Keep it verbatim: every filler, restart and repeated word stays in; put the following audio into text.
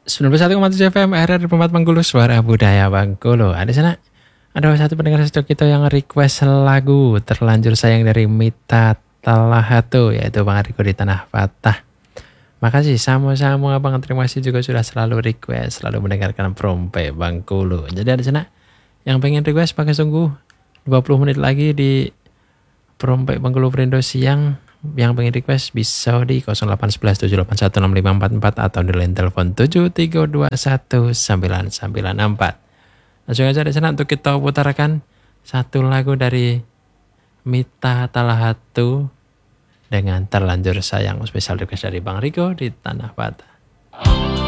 sembilan puluh satu koma tujuh F M R R Pemat Bengkulu, suara budaya Bengkulu. Ada sana, ada satu pendengar stok kita yang request lagu Terlanjur Sayang dari Mita Talahatu, yaitu Bang Riko di Tanah Patah. Makasih sama-sama Bang, terima kasih juga sudah selalu request, selalu mendengarkan Prompe Bengkulu. Jadi ada sana yang pengen request pakai sungguh dua puluh menit lagi di Prompe Bengkulu Perindo Siang. Yang pengen request bisa di nol delapan satu satu tujuh delapan satu enam lima empat empat atau di line telepon tujuh tiga dua satu sembilan sembilan empat. Langsung aja di sana untuk kita putarkan satu lagu dari Mita Talahatu dengan Terlanjur Sayang, spesial request dari Bang Riko di Tanah Patah.